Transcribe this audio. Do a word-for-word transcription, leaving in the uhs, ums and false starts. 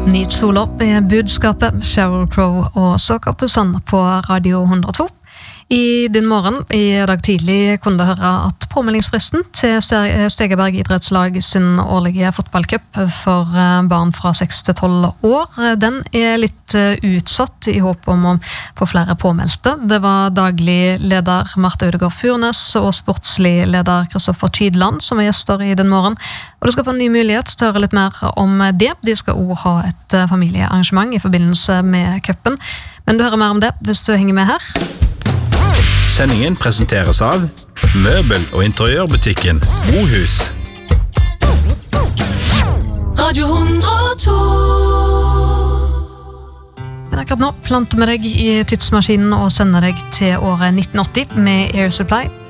Nytt solo med budskapet Sheryl Crow og Soka Pusan på Radio hundre og to. I din morgen i dag tidlig kunne du høre at påmeldingsfristen til Stegeberg idrettslag sin årlige fotballcup for barn fra seks til tolv år, den er litt utsatt i håp om å få flere påmeldte. Det var daglig leder Martha Ødegaard Furnes og sportslig leder Kristoffer Tydland som er gjester i den morgen. Og du skal få en ny mulighet til å høre litt mer om det. De skal også ha et familiearrangement i forbindelse med cupen. Men du hører mer om det hvis du henger med her. Sendingen presenteres av Møbel- og interiørbutikken Bohus. Radio hundre og to. Men akkurat nå planter vi deg i tidsmaskinen og sender deg til året nitten åtti med Air Supply.